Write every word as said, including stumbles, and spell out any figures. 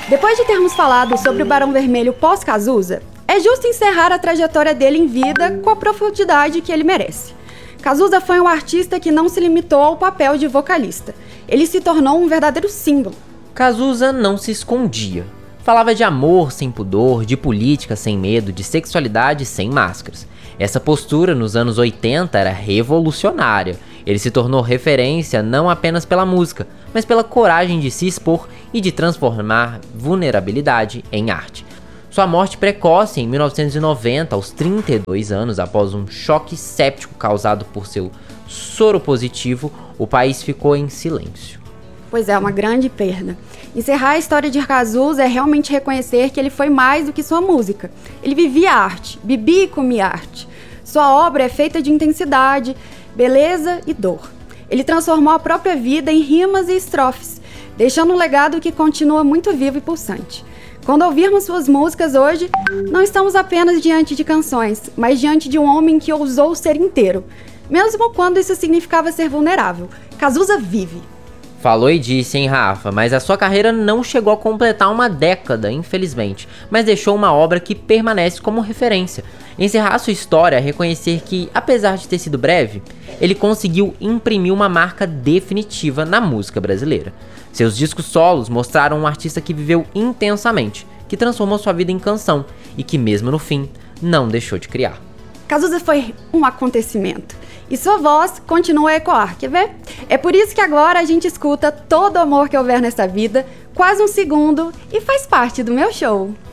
Depois de termos falado sobre o Barão Vermelho pós-Cazuza, é justo encerrar a trajetória dele em vida com a profundidade que ele merece. Cazuza foi um artista que não se limitou ao papel de vocalista. Ele se tornou um verdadeiro símbolo. Cazuza não se escondia. Falava de amor sem pudor, de política sem medo, de sexualidade sem máscaras. Essa postura nos anos oitenta era revolucionária. Ele se tornou referência não apenas pela música, mas pela coragem de se expor e de transformar vulnerabilidade em arte. Sua morte precoce em mil novecentos e noventa, aos trinta e dois anos, após um choque séptico causado por seu soro positivo, o país ficou em silêncio. Pois é, uma grande perda. Encerrar a história de Cazuza é realmente reconhecer que ele foi mais do que sua música. Ele vivia arte, bebia e comia arte. Sua obra é feita de intensidade, beleza e dor. Ele transformou a própria vida em rimas e estrofes, deixando um legado que continua muito vivo e pulsante. Quando ouvirmos suas músicas hoje, não estamos apenas diante de canções, mas diante de um homem que ousou ser inteiro, mesmo quando isso significava ser vulnerável. Cazuza vive. Falou e disse, hein, Rafa, mas a sua carreira não chegou a completar uma década, infelizmente, mas deixou uma obra que permanece como referência. Encerrar sua história é reconhecer que, apesar de ter sido breve, ele conseguiu imprimir uma marca definitiva na música brasileira. Seus discos solos mostraram um artista que viveu intensamente, que transformou sua vida em canção e que, mesmo no fim, não deixou de criar. Cazuza foi um acontecimento e sua voz continua a ecoar, quer ver? É por isso que agora a gente escuta Todo Amor Que Houver Nesta Vida, quase um segundo, e faz parte do meu show.